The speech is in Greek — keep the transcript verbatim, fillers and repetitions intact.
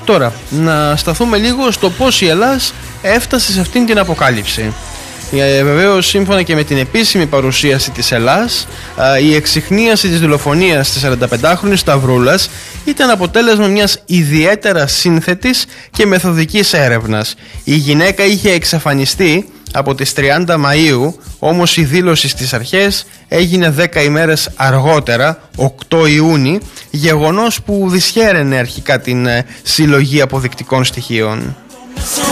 Τώρα, να σταθούμε λίγο στο πώς η Ελλάς έφτασε σε αυτήν την αποκάλυψη. Ε, βεβαίως, σύμφωνα και με την επίσημη παρουσίαση της Ελλάς, ε, η εξιχνίαση της δολοφονίας της σαρανταπεντάχρονης Σταυρούλας ήταν αποτέλεσμα μιας ιδιαίτερα σύνθετης και μεθοδικής έρευνας. Η γυναίκα είχε εξαφανιστεί από τις τριάντα Μαΐου, όμως η δήλωση στις αρχές έγινε δέκα ημέρες αργότερα, οκτώ Ιούνιου, γεγονός που δυσχέραινε αρχικά την ε, συλλογή αποδεικτικών στοιχείων.